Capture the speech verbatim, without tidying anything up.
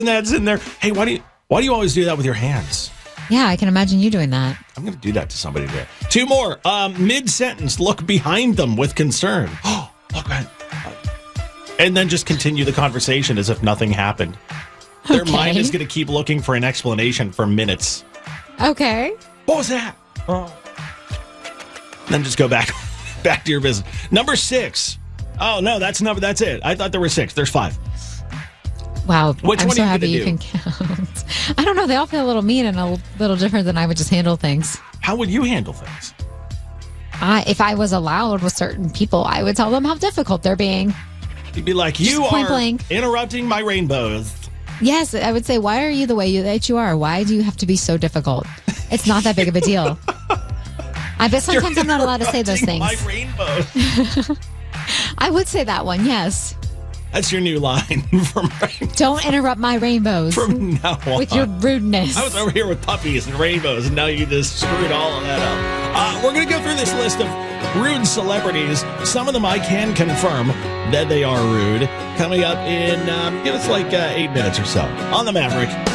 that's in there. Hey, why do you why do you always do that with your hands? Yeah, I can imagine you doing that. I'm going to do that to somebody today. Two more. Um, mid-sentence, look behind them with concern. Oh, look behind. And then just continue the conversation as if nothing happened. Their Okay. mind is going to keep looking for an explanation for minutes. Okay. What was that? Oh. Then just go back back to your business. Number six. Oh, no, that's number. That's it. I thought there were six. There's five. Wow. Which I'm one so are you happy gonna you do? can count. I don't know. They all feel a little mean and a little different than I would just handle things. How would you handle things? I, if I was allowed with certain people, I would tell them how difficult they're being. You'd be like, you point are blank. interrupting my rainbows. Yes, I would say, why are you the way you, that you are? Why do you have to be so difficult? It's not that big of a deal. I bet sometimes I'm not allowed to say those Interrupting things. My rainbows. I would say that one, yes. That's your new line from right Don't interrupt my rainbows from now on. with your rudeness. I was over here with puppies and rainbows, and now you just screwed all of that up. Uh, we're going to go through this list of rude celebrities. Some of them I can confirm that they are rude. Coming up in, um, give us like uh, eight minutes or so on the Maverick.